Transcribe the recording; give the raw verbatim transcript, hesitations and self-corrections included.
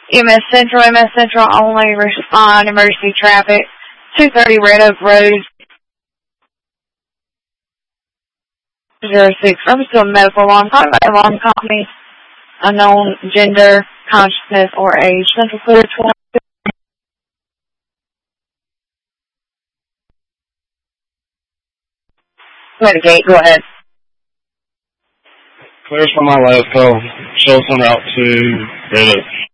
M S Central, M S Central only, respond, emergency traffic, two thirty Red Oak Road, zero six. I'm still medical alarm. Calling by alarm company, unknown gender, consciousness, or age. Central clear twenty. Mitigate, go ahead. Clears from my last call. Show us on route to Red Oak.